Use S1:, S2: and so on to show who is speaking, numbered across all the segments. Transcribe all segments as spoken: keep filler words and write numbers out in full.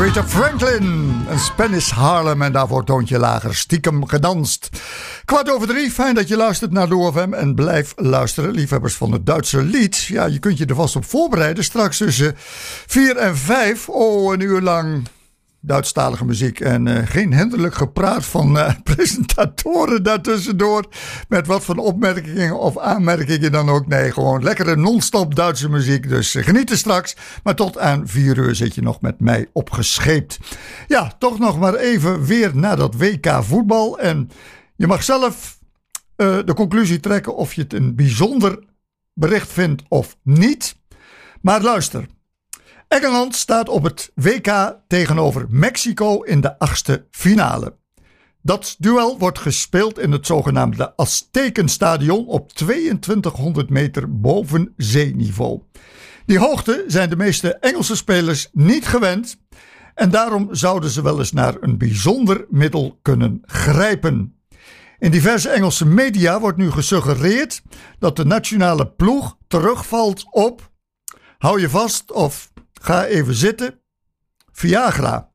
S1: Aretha Franklin en Spanish Harlem en daarvoor toontje lager stiekem gedanst. Kwart over drie, fijn dat je luistert naar de O F M en blijf luisteren, liefhebbers van het Duitse lied. Ja, je kunt je er vast op voorbereiden, straks tussen vier en vijf, oh een uur lang Duitsstalige muziek en uh, geen hinderlijk gepraat van uh, presentatoren daartussendoor met wat van opmerkingen of aanmerkingen dan ook. Nee, gewoon lekkere non-stop Duitse muziek, dus uh, geniet er straks. Maar tot aan vier uur zit je nog met mij opgescheept. Ja, toch nog maar even weer naar dat W K voetbal en je mag zelf uh, de conclusie trekken of je het een bijzonder bericht vindt of niet. Maar luister. Engeland staat op het W K tegenover Mexico in de achtste finale. Dat duel wordt gespeeld in het zogenaamde Aztekenstadion op tweeëntwintighonderd meter boven zeeniveau. Die hoogte zijn de meeste Engelse spelers niet gewend en daarom zouden ze wel eens naar een bijzonder middel kunnen grijpen. In diverse Engelse media wordt nu gesuggereerd dat de nationale ploeg terugvalt op, hou je vast of ga even zitten, Viagra.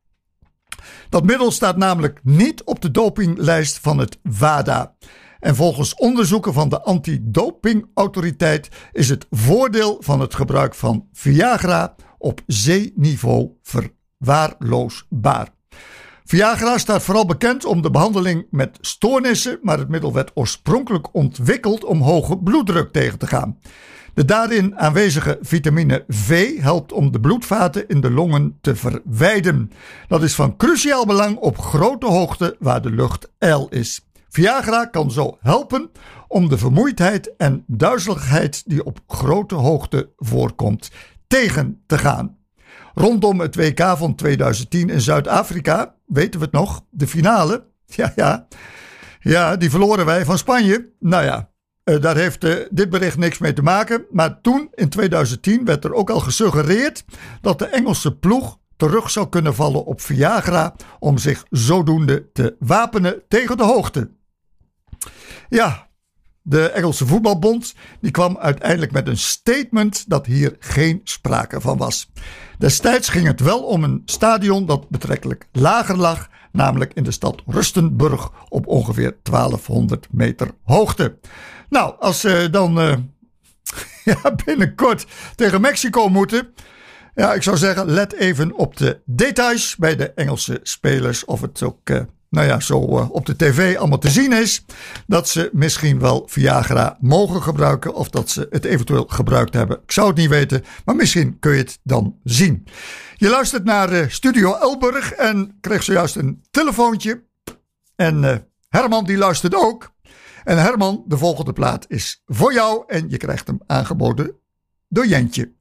S1: Dat middel staat namelijk niet op de dopinglijst van het WADA. En volgens onderzoeken van de antidopingautoriteit is het voordeel van het gebruik van Viagra op zeeniveau verwaarloosbaar. Viagra staat vooral bekend om de behandeling met stoornissen, maar het middel werd oorspronkelijk ontwikkeld om hoge bloeddruk tegen te gaan. De daarin aanwezige vitamine V helpt om de bloedvaten in de longen te verwijden. Dat is van cruciaal belang op grote hoogte waar de lucht ijl is. Viagra kan zo helpen om de vermoeidheid en duizeligheid die op grote hoogte voorkomt tegen te gaan. Rondom het W K van tweeduizend tien in Zuid-Afrika, weten we het nog, de finale, ja ja, ja die verloren wij van Spanje, nou ja. Uh, daar heeft uh, dit bericht niks mee te maken. Maar toen, in tweeduizend tien, werd er ook al gesuggereerd dat de Engelse ploeg terug zou kunnen vallen op Viagra om zich zodoende te wapenen tegen de hoogte. Ja, de Engelse voetbalbond die kwam uiteindelijk met een statement dat hier geen sprake van was. Destijds ging het wel om een stadion dat betrekkelijk lager lag, namelijk in de stad Rustenburg op ongeveer twaalfhonderd meter hoogte. Nou, als ze dan uh, ja, binnenkort tegen Mexico moeten, ja, ik zou zeggen, let even op de details bij de Engelse spelers. Of het ook, uh, nou ja, zo uh, op de tv allemaal te zien is. Dat ze misschien wel Viagra mogen gebruiken of dat ze het eventueel gebruikt hebben. Ik zou het niet weten, maar misschien kun je het dan zien. Je luistert naar uh, Studio Elburg en kreeg zojuist een telefoontje. En uh, Herman die luistert ook. En Herman, de volgende plaat is voor jou en je krijgt hem aangeboden door Jentje.